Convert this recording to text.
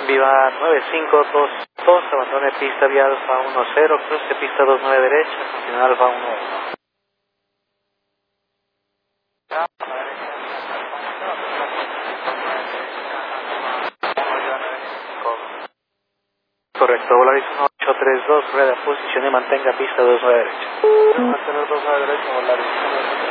Viva 9522, abandone pista vía Alfa 10, cruce pista 29 derecha, continúa Alfa 11. Correcto, Volaris 1832, rueda, posición y mantenga pista 29 derecha. Mantener 29 derecha, Volaris.